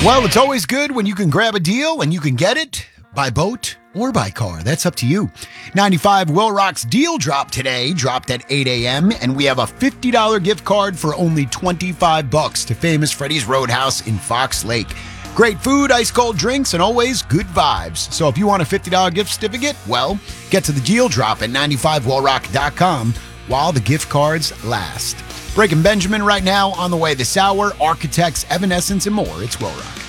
Well, it's always good when you can grab a deal and you can get it by boat or by car. That's up to you. 95 Will Rock's Deal Drop today dropped at 8 a.m. and we have a $50 gift card for only $25 to Famous Freddy's Roadhouse in Fox Lake. Great food, ice cold drinks, and always good vibes. So if you want a $50 gift certificate, well, get to the Deal Drop at 95willrock.com while the gift cards last. Breaking Benjamin right now on the way this hour, Architects, Evanescence, and more. It's Will Rock.